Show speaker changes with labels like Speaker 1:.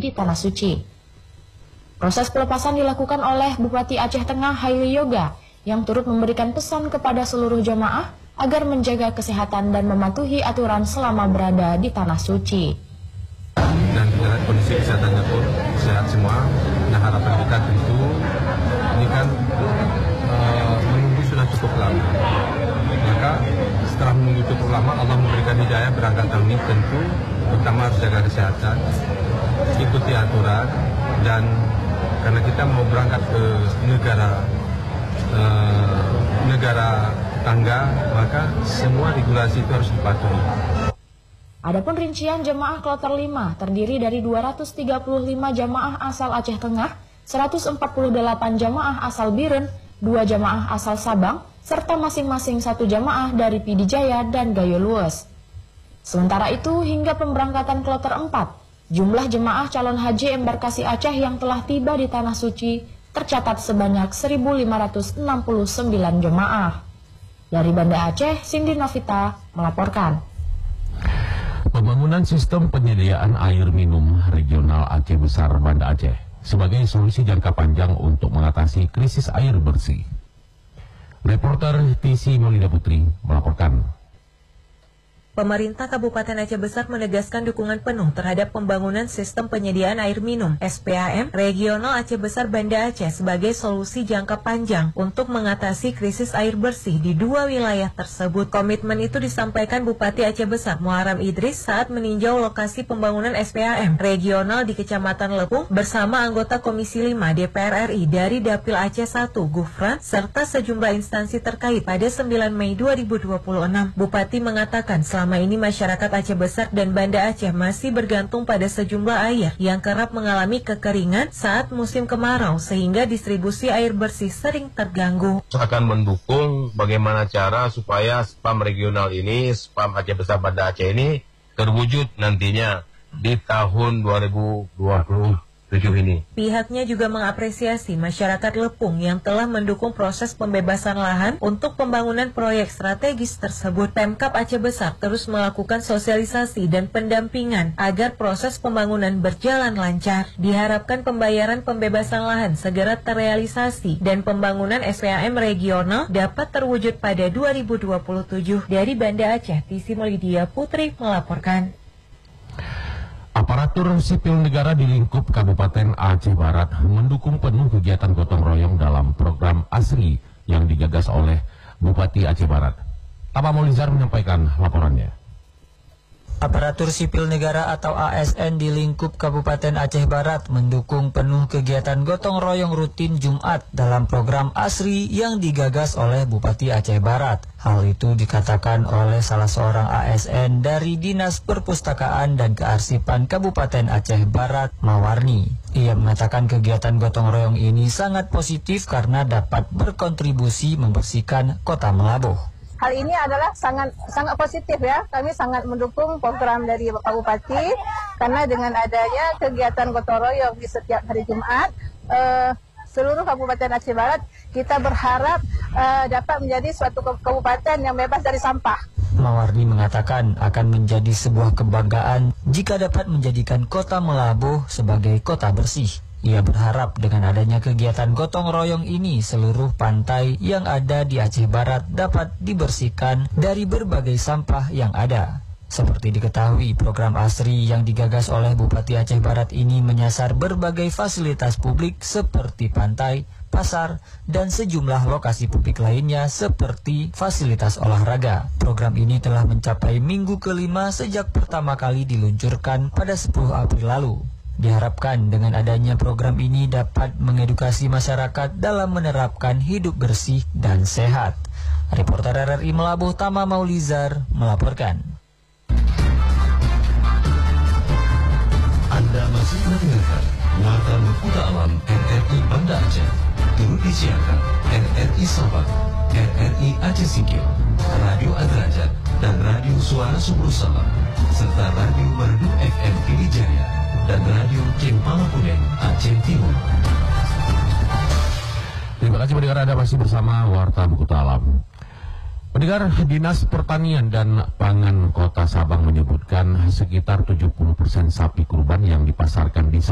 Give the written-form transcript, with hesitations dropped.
Speaker 1: di Tanah Suci. Proses pelepasan dilakukan oleh Bupati Aceh Tengah Haili Yoga yang turut memberikan pesan kepada seluruh jamaah agar menjaga kesehatan dan mematuhi aturan selama berada di Tanah Suci.
Speaker 2: Dan kondisi kesehatannya pun sehat semua. Nah, harapan kita tentu ini kan menunggu sudah cukup lama. Maka setelah menunggu cukup lama, Allah memberikan hidayah berangkat tahun ini. Tentu pertama harus jaga kesehatan, ikuti aturan, dan karena kita mau berangkat ke negara tetangga, maka semua regulasi itu harus dipatuhi.
Speaker 1: Adapun rincian jemaah kloter 5 terdiri dari 235 jamaah asal Aceh Tengah, 148 jamaah asal Biren, 2 jamaah asal Sabang, serta masing-masing 1 jamaah dari Pidi Jaya dan Gayo Lues. Sementara itu, hingga pemberangkatan kloter 4, jumlah jemaah calon haji embarkasi Aceh yang telah tiba di Tanah Suci tercatat sebanyak 1.569 jemaah. Dari Banda Aceh, Cindy Novita melaporkan.
Speaker 3: Pembangunan sistem penyediaan air minum regional Aceh Besar Banda Aceh sebagai solusi jangka panjang untuk mengatasi krisis air bersih. Reporter TC Melinda Putri melaporkan.
Speaker 4: Pemerintah Kabupaten Aceh Besar menegaskan dukungan penuh terhadap pembangunan sistem penyediaan air minum (SPAM) regional Aceh Besar Banda Aceh sebagai solusi jangka panjang untuk mengatasi krisis air bersih di 2 wilayah tersebut. Komitmen itu disampaikan Bupati Aceh Besar Muharam Idris saat meninjau lokasi pembangunan SPAM regional di Kecamatan Lepung bersama anggota Komisi 5 DPR RI dari Dapil Aceh 1 Gufran serta sejumlah instansi terkait pada 9 Mei 2026. Bupati mengatakan selama ini masyarakat Aceh Besar dan Banda Aceh masih bergantung pada sejumlah air yang kerap mengalami kekeringan saat musim kemarau sehingga distribusi air bersih sering terganggu.
Speaker 5: Akan mendukung bagaimana cara supaya SPAM regional ini, SPAM Aceh Besar Banda Aceh ini terwujud nantinya di tahun 2027 ini.
Speaker 4: Pihaknya juga mengapresiasi masyarakat Lepung yang telah mendukung proses pembebasan lahan untuk pembangunan proyek strategis tersebut. Pemkab Aceh Besar terus melakukan sosialisasi dan pendampingan agar proses pembangunan berjalan lancar. Diharapkan pembayaran pembebasan lahan segera terrealisasi dan pembangunan SPAM regional dapat terwujud pada 2027. Dari Banda Aceh, TC Melinda Putri melaporkan.
Speaker 3: Aparatur sipil negara di lingkup Kabupaten Aceh Barat mendukung penuh kegiatan gotong royong dalam program ASRI yang digagas oleh Bupati Aceh Barat. Tapa Maulizar menyampaikan laporannya.
Speaker 6: Aparatur sipil negara atau ASN di lingkup Kabupaten Aceh Barat mendukung penuh kegiatan gotong royong rutin Jumat dalam program ASRI yang digagas oleh Bupati Aceh Barat. Hal itu dikatakan oleh salah seorang ASN dari Dinas Perpustakaan dan Kearsipan Kabupaten Aceh Barat, Mawarni. Ia mengatakan kegiatan gotong royong ini sangat positif karena dapat berkontribusi membersihkan Kota Melabuh.
Speaker 7: Hal ini adalah sangat positif ya. Kami sangat mendukung program dari Bapak Bupati karena dengan adanya kegiatan gotong royong di setiap hari Jumat, seluruh Kabupaten Aceh Barat kita berharap dapat menjadi suatu kabupaten yang bebas dari sampah.
Speaker 6: Mawarni mengatakan akan menjadi sebuah kebanggaan jika dapat menjadikan Kota Melabuh sebagai kota bersih. Ia berharap dengan adanya kegiatan gotong royong ini seluruh pantai yang ada di Aceh Barat dapat dibersihkan dari berbagai sampah yang ada. Seperti diketahui, program ASRI yang digagas oleh Bupati Aceh Barat ini menyasar berbagai fasilitas publik seperti pantai, pasar, dan sejumlah lokasi publik lainnya seperti fasilitas olahraga. Program ini telah mencapai minggu kelima sejak pertama kali diluncurkan pada 10 April lalu. Diharapkan dengan adanya program ini dapat mengedukasi masyarakat dalam menerapkan hidup bersih dan sehat. Reporter RRI Melabuh Tama Maulizar melaporkan.
Speaker 3: Anda masih mendengarkan Warta Berkuda Alam RRI Banda Aceh. Turut disiarkan RRI Sabang, RRI Aceh Singkil, Radio Adrajat, dan Radio Suara Subur Salam, serta Radio Merdu FM Pidi Jaya dan Radio Cempala Kuning Aceh Timur. Terima kasih pendengar, Anda masih bersama Warta Berkuda Alam. Pendengar, Dinas Pertanian dan Pangan Kota Sabang menyebutkan sekitar 70% sapi kurban yang dipasarkan di